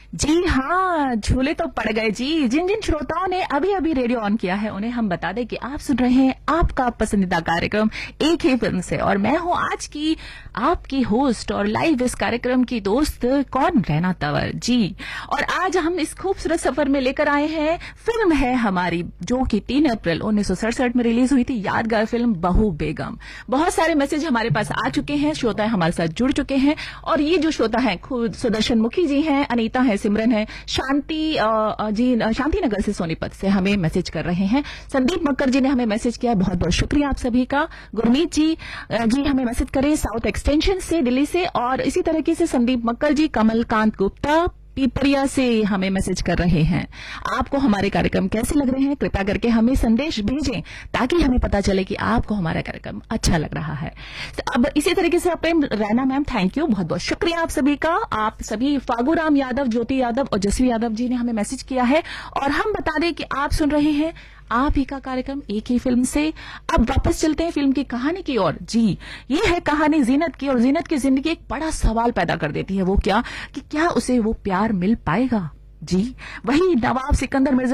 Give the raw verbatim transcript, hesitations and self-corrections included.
जी हाँ, झूले तो पड़ गए जी। जिन जिन श्रोताओं ने अभी अभी रेडियो ऑन किया है उन्हें हम बता दें कि आप सुन रहे हैं आपका पसंदीदा कार्यक्रम एक ही फिल्म से, और मैं हूं आज की आपकी होस्ट और लाइव इस कार्यक्रम की दोस्त कौन रैना तंवर जी। और आज हम इस खूबसूरत सफर में लेकर आए हैं, फिल्म है हमारी जो कि तीन अप्रैल उन्नीस सौ सड़सठ में रिलीज हुई थी, यादगार फिल्म बहू बेगम। बहुत सारे मैसेज हमारे पास आ चुके हैं, श्रोता हमारे साथ जुड़ चुके हैं, और ये जो श्रोता हैं खुद सुदर्शन मुखी जी हैं, अनीता है, सिमरन है, शांति जी शांति नगर से सोनीपत से हमें मैसेज कर रहे हैं। संदीप मक्कर जी ने हमें मैसेज किया, बहुत बहुत शुक्रिया आप सभी का। गुरमीत जी जी हमें मैसेज करें साउथ एक्सटेंशन से दिल्ली से, और इसी तरीके से संदीप मक्कर जी कमलकांत गुप्ता पीपरिया से हमें मैसेज कर रहे हैं। आपको हमारे कार्यक्रम कैसे लग रहे हैं, कृपया करके हमें संदेश भेजें ताकि हमें पता चले कि आपको हमारा कार्यक्रम अच्छा लग रहा है। तो अब इसी तरीके से प्रेम रैना मैम, थैंक यू, बहुत बहुत शुक्रिया आप सभी का। आप सभी फागूराम यादव, ज्योति यादव और जसवी यादव जी ने हमें मैसेज किया है, और हम बता दें कि आप सुन रहे हैं आप ही का कार्यक्रम एक ही फिल्म से। अब वापस चलते हैं फिल्म की कहानी की ओर। जी, ये है कहानी जीनत की, और जीनत की जिंदगी एक बड़ा सवाल पैदा कर देती है। वो क्या कि क्या उसे वो प्यार मिल पाएगा? जी, वही नवाब सिकंदर मिर्जा